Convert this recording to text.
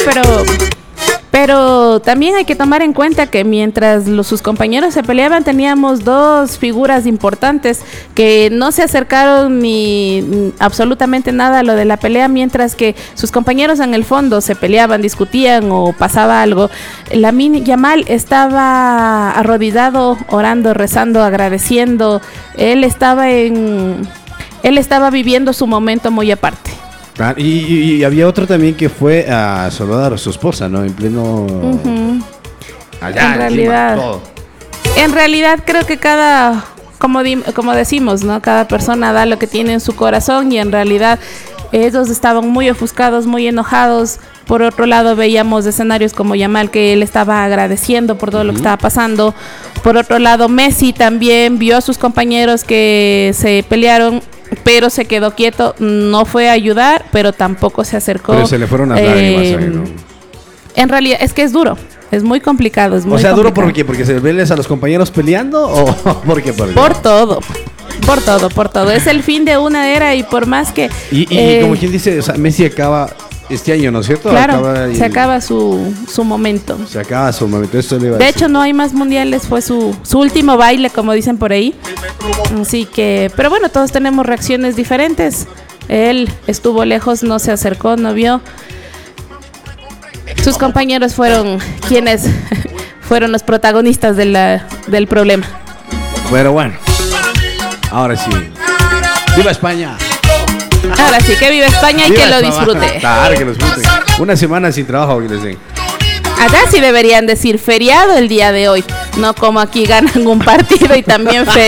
pero también hay que tomar en cuenta que mientras sus compañeros se peleaban, teníamos dos figuras importantes que no se acercaron ni absolutamente nada a lo de la pelea, mientras que sus compañeros en el fondo se peleaban, discutían o pasaba algo. Lamine Yamal estaba arrodillado, orando, rezando, agradeciendo. Él estaba viviendo su momento muy aparte. Y había otro también que fue a saludar a su esposa, ¿no? En pleno... Allá, en realidad creo que como decimos, ¿no? Cada persona da lo que tiene en su corazón, y en realidad ellos estaban muy ofuscados, muy enojados. Por otro lado, veíamos escenarios como Yamal, que él estaba agradeciendo por todo lo que estaba pasando. Por otro lado, Messi también vio a sus compañeros que se pelearon, pero se quedó quieto, no fue a ayudar, pero tampoco se acercó. Pero se le fueron las lágrimas ahí, ¿no? En realidad es que es duro, es muy complicado. Es muy complicado. ¿Duro por qué? ¿Porque se ves a los compañeros peleando o por qué? Por todo. Es el fin de una era, y por más que... Y como quien dice, o sea, Messi acaba este año, ¿no es cierto? Claro, se acaba su momento. Se acaba su momento, eso le iba a decir. De hecho, no hay más mundiales, fue su último baile, como dicen por ahí. Así que, pero bueno, todos tenemos reacciones diferentes. Él estuvo lejos, no se acercó, no vio. Sus compañeros fueron quienes fueron los protagonistas del problema. Pero bueno, ahora sí. ¡Viva España! Ahora sí, que viva España y que lo disfrute. Claro, que lo disfrute. Una semana sin trabajo, que les den. Acá sí deberían decir feriado el día de hoy, no como aquí ganan un partido y también feriado.